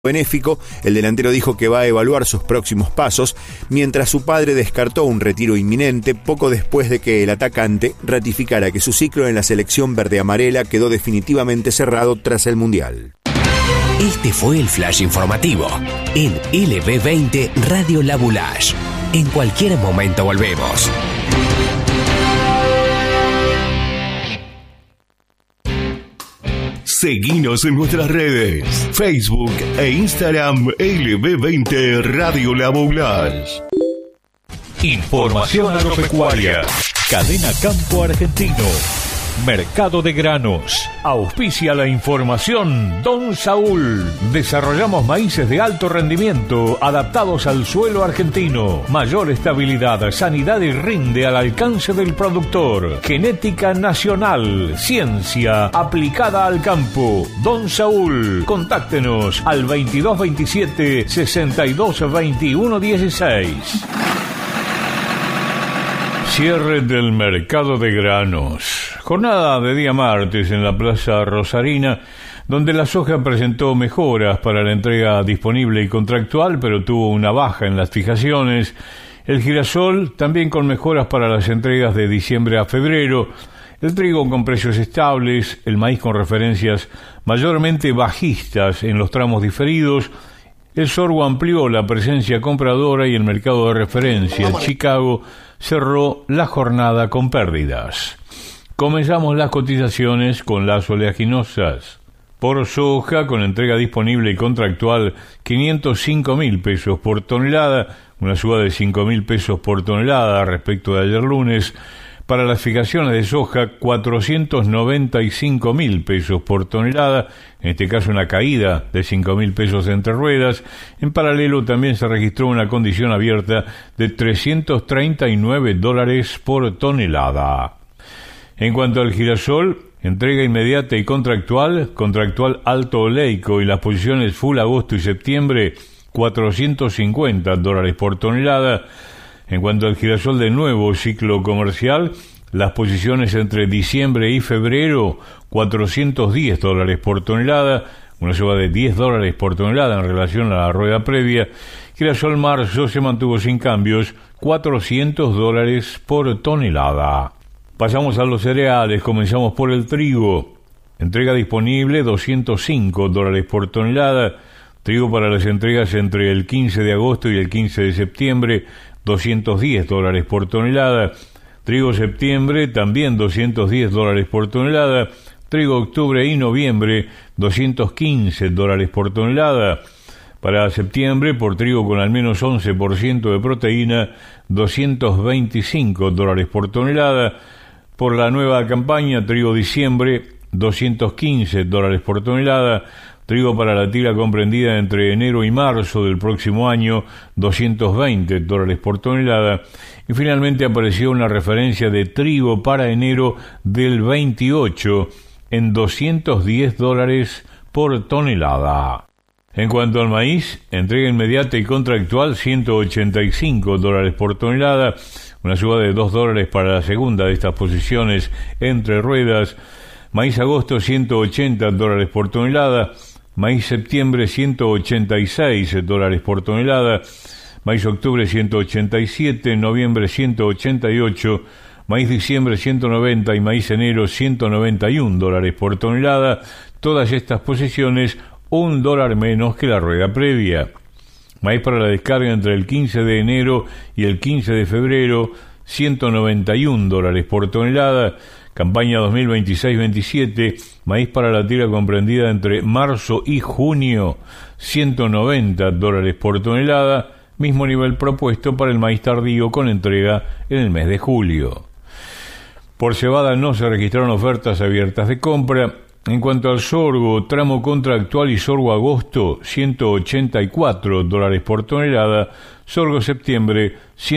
benéfico, el delantero dijo que va a evaluar sus próximos pasos, mientras su padre descartó un retiro inminente poco después de que el atacante ratificara que su ciclo en la selección verde-amarela quedó definitivamente cerrado tras el Mundial. Este fue el Flash Informativo en LB20 Radio La Boulaye. En cualquier momento volvemos. Seguinos en nuestras redes, Facebook e Instagram, LB20 Radio La Boulaye. Información agropecuaria. Cadena Campo Argentino. Mercado de granos. Auspicia la información Don Saúl. Desarrollamos maíces de alto rendimiento adaptados al suelo argentino. Mayor estabilidad, sanidad y rinde al alcance del productor. Genética nacional. Ciencia aplicada al campo. Don Saúl. Contáctenos al 2227 622116. Cierre del mercado de granos. Jornada de día martes en la Plaza Rosarina, donde la soja presentó mejoras para la entrega disponible y contractual, pero tuvo una baja en las fijaciones. El girasol también con mejoras para las entregas de diciembre a febrero. El trigo con precios estables, el maíz con referencias mayormente bajistas en los tramos diferidos. El sorgo amplió la presencia compradora y el mercado de referencia, el Chicago, cerró la jornada con pérdidas. Comenzamos las cotizaciones con las oleaginosas. Por soja, con entrega disponible y contractual, 505.000 pesos por tonelada, una suba de 5.000 pesos por tonelada respecto de ayer lunes. Para las fijaciones de soja, 495.000 pesos por tonelada, en este caso una caída de 5.000 pesos entre ruedas. En paralelo también se registró una condición abierta de $339 por tonelada. En cuanto al girasol, entrega inmediata y contractual alto oleico y las posiciones full agosto y septiembre, $450 por tonelada. En cuanto al girasol de nuevo ciclo comercial, las posiciones entre diciembre y febrero, $410 por tonelada, una suba de $10 por tonelada en relación a la rueda previa. Girasol marzo se mantuvo sin cambios, $400 por tonelada. Pasamos a los cereales, comenzamos por el trigo. Entrega disponible, $205 por tonelada. Trigo para las entregas entre el 15 de agosto y el 15 de septiembre, $210 por tonelada. Trigo septiembre, también $210 por tonelada. Trigo octubre y noviembre, $215 por tonelada. Para septiembre, por trigo con al menos 11% de proteína, $225 por tonelada. Por la nueva campaña, trigo diciembre, $215 por tonelada. Trigo para la tira comprendida entre enero y marzo del próximo año, $220 por tonelada. Y finalmente apareció una referencia de trigo para enero del 28 en $210 por tonelada. En cuanto al maíz, entrega inmediata y contractual, $185 por tonelada, una suba de $2 para la segunda de estas posiciones entre ruedas. Maíz agosto, $180 por tonelada. Maíz septiembre, $186 por tonelada. Maíz octubre, $187, noviembre, $188, maíz diciembre, $190 y maíz enero, $191 por tonelada. Todas estas posiciones, $1 menos que la rueda previa. Maíz para la descarga entre el 15 de enero y el 15 de febrero, $191 por tonelada. Campaña 2026-27, maíz para la tira comprendida entre marzo y junio, $190 por tonelada, mismo nivel propuesto para el maíz tardío con entrega en el mes de julio. Por cebada no se registraron ofertas abiertas de compra. En cuanto al sorgo, tramo contractual y sorgo agosto, $184 por tonelada, sorgo septiembre,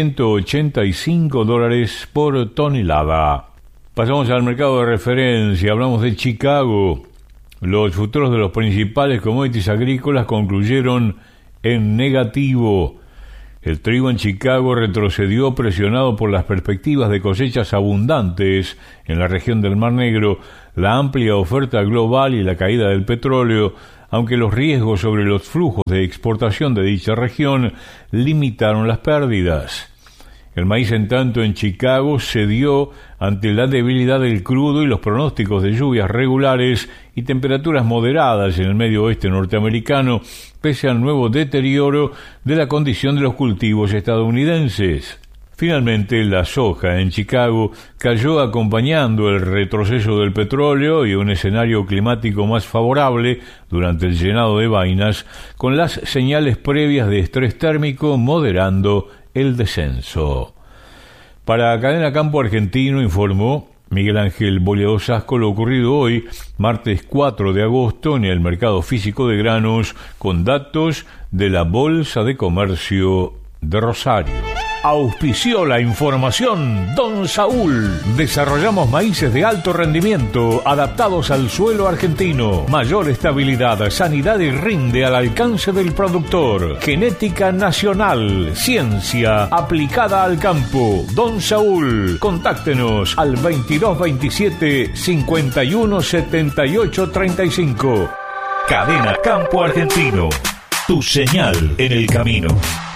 $185 por tonelada. Pasamos al mercado de referencia, hablamos de Chicago. Los futuros de los principales commodities agrícolas concluyeron en negativo. El trigo en Chicago retrocedió presionado por las perspectivas de cosechas abundantes en la región del Mar Negro, la amplia oferta global y la caída del petróleo aunque los riesgos sobre los flujos de exportación de dicha región limitaron las pérdidas. El maíz, en tanto, en Chicago cedió ante la debilidad del crudo y los pronósticos de lluvias regulares y temperaturas moderadas en el medio oeste norteamericano, pese al nuevo deterioro de la condición de los cultivos estadounidenses. Finalmente, la soja en Chicago cayó acompañando el retroceso del petróleo y un escenario climático más favorable durante el llenado de vainas, con las señales previas de estrés térmico moderando el descenso. Para Cadena Campo Argentino, informó Miguel Ángel Boleado Sasco lo ocurrido hoy, martes 4 de agosto, en el mercado físico de granos, con datos de la Bolsa de Comercio de Rosario. Auspició la información Don Saúl. Desarrollamos maíces de alto rendimiento, adaptados al suelo argentino. Mayor estabilidad, sanidad y rinde al alcance del productor. Genética nacional, ciencia aplicada al campo. Don Saúl. Contáctenos al 2227 51 78 35. Cadena Campo Argentino. Tu señal en el camino.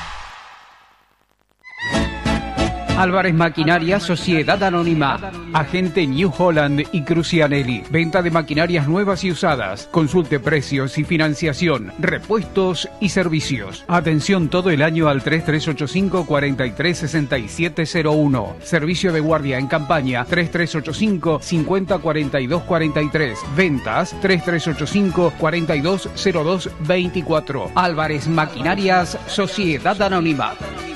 Álvarez Maquinaria Sociedad Anónima, agente New Holland y Crucianelli. Venta de maquinarias nuevas y usadas. Consulte precios y financiación, repuestos y servicios. Atención todo el año al 3385 436701. Servicio de guardia en campaña 3385 50 42 43. Ventas 3385 4202 24. Álvarez Maquinarias Sociedad Anónima.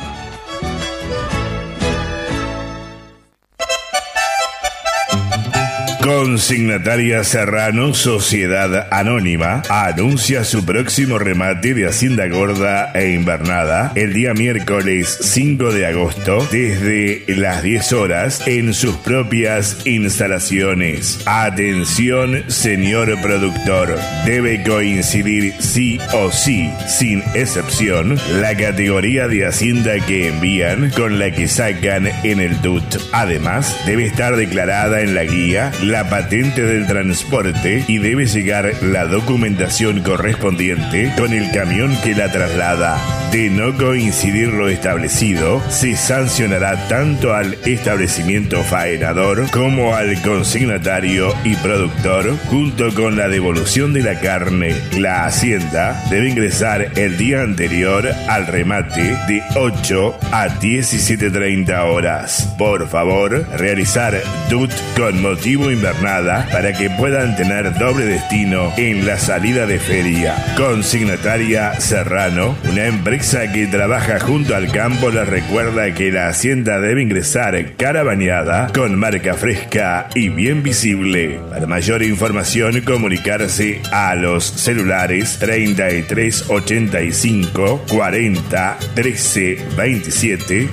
Consignataria Serrano, Sociedad Anónima, anuncia su próximo remate de Hacienda Gorda e Invernada el día miércoles 5 de agosto desde las 10 horas en sus propias instalaciones. Atención, señor productor, debe coincidir sí o sí, sin excepción, la categoría de Hacienda que envían con la que sacan en el DUT. Además, debe estar declarada en la guía la patente del transporte y debe llegar la documentación correspondiente con el camión que la traslada. De no coincidir lo establecido, se sancionará tanto al establecimiento faenador como al consignatario y productor, junto con la devolución de la carne. La Hacienda debe ingresar el día anterior al remate de 8 a 17:30 horas. Por favor, realizar DUT con motivo invernada para que puedan tener doble destino en la salida de feria. Consignataria Serrano, una empresa que trabaja junto al campo, les recuerda que la Hacienda debe ingresar cara bañada, con marca fresca y bien visible. Para mayor información, comunicarse a los celulares 3385 40 13 27,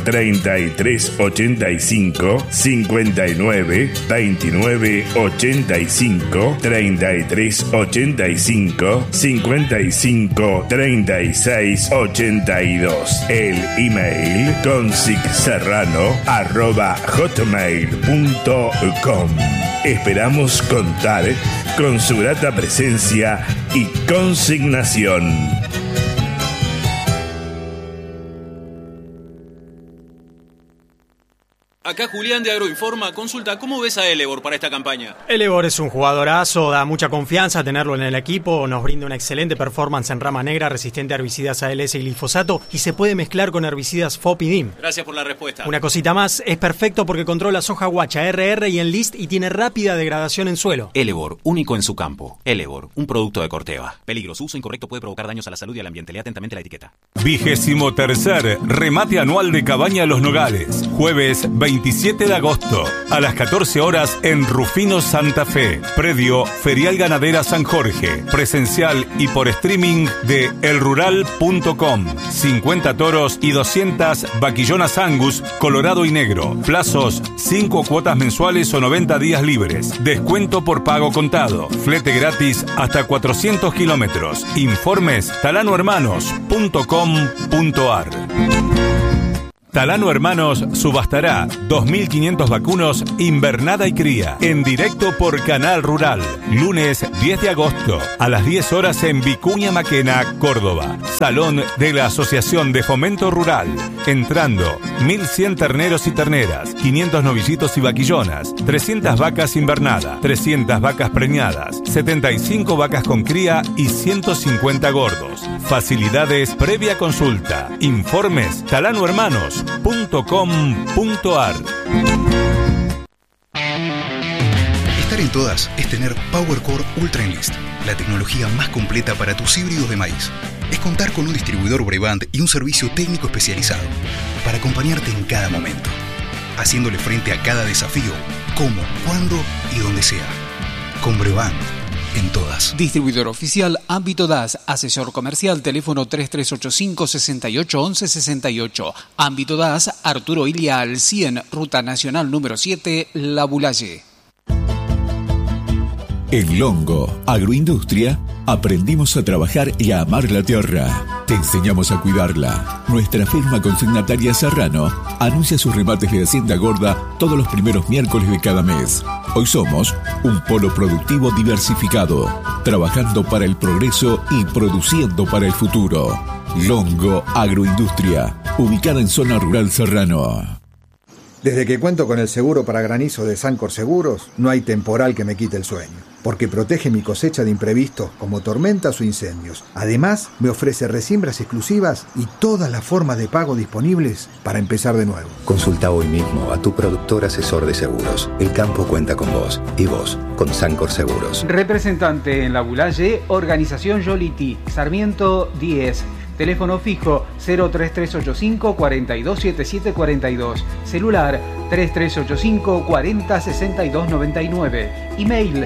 3385 59 29 85, 3385 55 36 82. El email consicserrano@hotmail.com. Esperamos contar con su grata presencia y consignación. Acá Julián de Agroinforma. Consulta, ¿cómo ves a Elevor para esta campaña? Elevor es un jugadorazo, da mucha confianza tenerlo en el equipo, nos brinda una excelente performance en rama negra, resistente a herbicidas ALS y glifosato, y se puede mezclar con herbicidas FOP y DIM. Gracias por la respuesta. Una cosita más, es perfecto porque controla soja guacha, RR y Enlist y tiene rápida degradación en suelo. Elevor, único en su campo. Elevor, un producto de Corteva. Peligro, su uso incorrecto puede provocar daños a la salud y al ambiente. Lea atentamente la etiqueta. 23º remate anual de Cabaña Los Nogales, jueves 27 de agosto a las 14 horas en Rufino, Santa Fe. Predio Ferial Ganadera San Jorge. Presencial y por streaming de elrural.com. 50 toros y 200 vaquillonas Angus, colorado y negro. Plazos 5 cuotas mensuales o 90 días libres. Descuento por pago contado. Flete gratis hasta 400 kilómetros. Informes talanohermanos.com.ar. Talano Hermanos subastará 2.500 vacunos invernada y cría en directo por Canal Rural. Lunes 10 de agosto a las 10 horas en Vicuña Maquena, Córdoba. Salón de la Asociación de Fomento Rural. Entrando 1.100 terneros y terneras, 500 novicitos y vaquillonas, 300 vacas invernada, 300 vacas preñadas, 75 vacas con cría y 150 gordos. Facilidades previa consulta. Informes talanohermanos.com.ar. Estar en todas es tener PowerCore Ultra Enlist, la tecnología más completa para tus híbridos de maíz. Es contar con un distribuidor Brevant y un servicio técnico especializado para acompañarte en cada momento, haciéndole frente a cada desafío, como, cuándo y donde sea. Con Brevant, en todas. Distribuidor oficial Ámbito DAS, asesor comercial, teléfono 3385 68 11 68. Ámbito DAS, Arturo Ilia al 100, Ruta Nacional número 7, La Bulaye. En Longo Agroindustria aprendimos a trabajar y a amar la tierra. Te enseñamos a cuidarla. Nuestra firma consignataria Serrano anuncia sus remates de Hacienda Gorda todos los primeros miércoles de cada mes. Hoy somos un polo productivo diversificado, trabajando para el progreso y produciendo para el futuro. Longo Agroindustria, ubicada en zona rural Serrano. Desde que cuento con el seguro para granizo de Sancor Seguros, no hay temporal que me quite el sueño, porque protege mi cosecha de imprevistos como tormentas o incendios. Además, me ofrece resiembras exclusivas y todas las formas de pago disponibles para empezar de nuevo. Consulta hoy mismo a tu productor asesor de seguros. El campo cuenta con vos y vos con Sancor Seguros. Representante en La Bulaye, Organización Yoliti, Sarmiento 10. Teléfono fijo 03385 427742. Celular 3385 406299. Email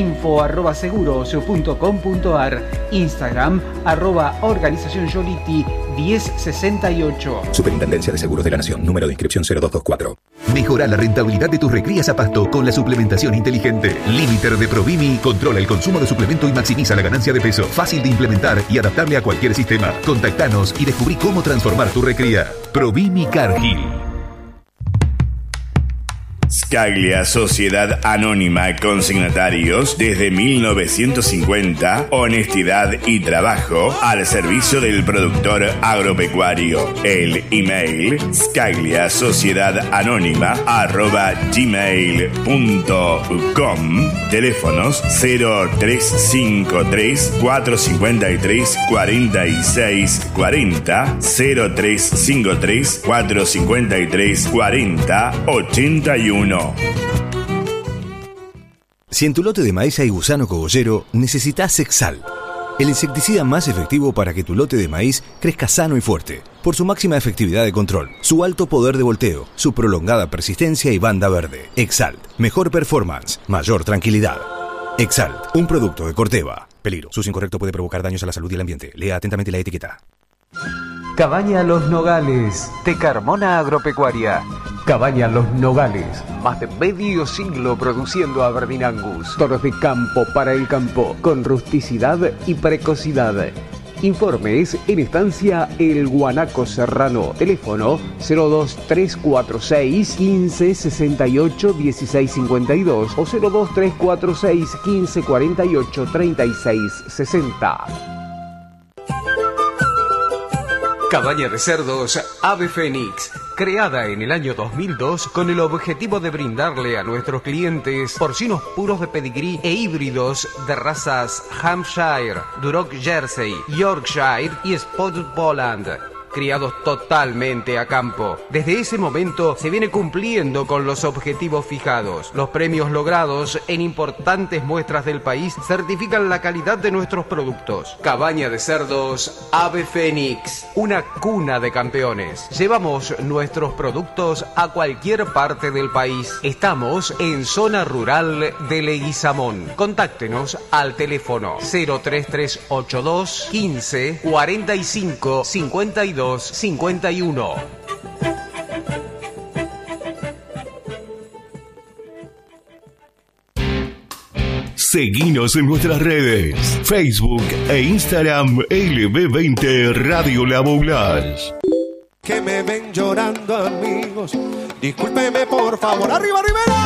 info@seguros.com.ar. Instagram @Organización Yoliti 1068. Superintendencia de Seguros de la Nación. Número de inscripción 0224. Mejora la rentabilidad de tus recrías a pasto con la suplementación inteligente. Limiter de Provimi controla el consumo de suplemento y maximiza la ganancia de peso. Fácil de implementar y adaptable a cualquier sistema. Contactanos y descubrí cómo transformar tu recría. Provimi Cargill. Scaglia Sociedad Anónima Consignatarios desde 1950, honestidad y trabajo al servicio del productor agropecuario. El email scagliasociedadanónima@gmail.com. Teléfonos 0353 453 46 40, 0353 453 40 81. Si en tu lote de maíz hay gusano cogollero, necesitas Exalt, el insecticida más efectivo para que tu lote de maíz crezca sano y fuerte, por su máxima efectividad de control, su alto poder de volteo, su prolongada persistencia y banda verde. Exalt, mejor performance, mayor tranquilidad. Exalt, un producto de Corteva. Peligro, su uso incorrecto puede provocar daños a la salud y el ambiente. Lea atentamente la etiqueta. Cabaña Los Nogales, de Carmona Agropecuaria. Cabaña Los Nogales, más de medio siglo produciendo Aberdeen Angus. Toros de campo para el campo, con rusticidad y precocidad. Informes en estancia El Guanaco Serrano. Teléfono 02346 15 68 16 52 o 02346 15 48 36 60. Cabaña de cerdos Ave Fénix, creada en el año 2002 con el objetivo de brindarle a nuestros clientes porcinos puros de pedigrí e híbridos de razas Hampshire, Duroc Jersey, Yorkshire y Spotted Poland, criados totalmente a campo. Desde ese momento se viene cumpliendo con los objetivos fijados. Los premios logrados en importantes muestras del país certifican la calidad de nuestros productos. Cabaña de cerdos Ave Fénix, una cuna de campeones. Llevamos nuestros productos a cualquier parte del país. Estamos en zona rural de Leguizamón. Contáctenos al teléfono 03382 15 45 52 51. Seguinos en nuestras redes, Facebook e Instagram LB20 Radio La Bulaye. Que me ven llorando, amigos. Discúlpeme, por favor. ¡Arriba, Rivera!